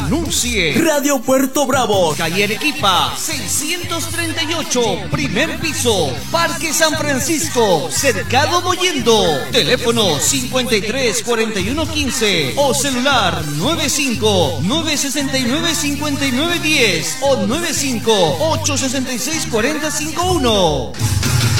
Anuncie Radio Puerto Bravo, calle Arequipa, 638, primer piso, Parque San Francisco, Cercado Mollendo. Teléfono 53 41 15 o celular 95 969 59 10 o 95 866 40 51.